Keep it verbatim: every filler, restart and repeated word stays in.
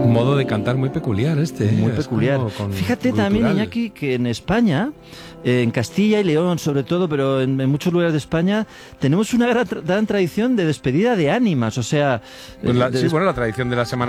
Un modo de cantar muy peculiar este. Muy ¿eh? peculiar. Con, Fíjate cultural. también, Iñaki, que en España, eh, en Castilla y León sobre todo, pero en, en muchos lugares de España, tenemos una gran, tra- gran tradición de despedida de ánimas. O sea... Pues la, de sí, des- bueno, la tradición de la Semana